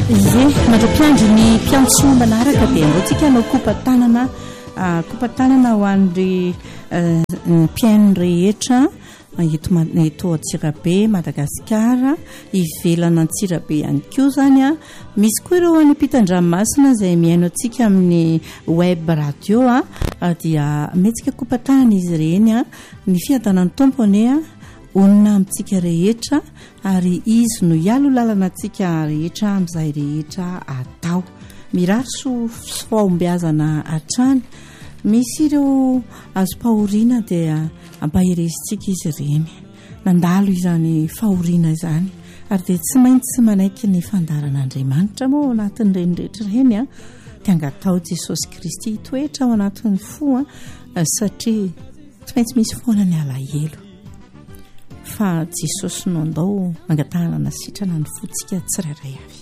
Ie mandra-piandry ny mpiantsoa manaraka dia mbotsika no kopatanana ho an'ry mpiaino rehetra eto Antsirabe Madagasikara ivelana Antsirabe ihany koa zany a. Misy koa ireo any ampitan-dranomasina izay miaino antsika amin'ny web radio dia metsika kopatanana izy ireny ny fiadanan'ny tompony onina amintsika rehetra ary izy no ialo lalana antsika rehetra amin'izay rehetra atao mirarso fahombiazana hatrany. Misy ireo azo fahoriana dia ampahirezintsika izy ireny nandalo izany fahoriana izany ary dia tsy maintsy manaiky ny fandaran'Andriamanitra moa ao anatin'ireny rehetra ireny tiangatao Jesosy Kristy toetra ao anatin'ny fo satria tsy maintsy misy foana ny alahelo fa Jesosy no andao angatahana sitrana ny fotsika tsirairay avy.